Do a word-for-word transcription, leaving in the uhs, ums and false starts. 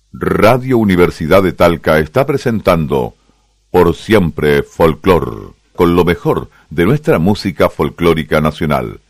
Radio Universidad de Talca está presentando Por Siempre Folclor, con lo mejor de nuestra música folclórica nacional.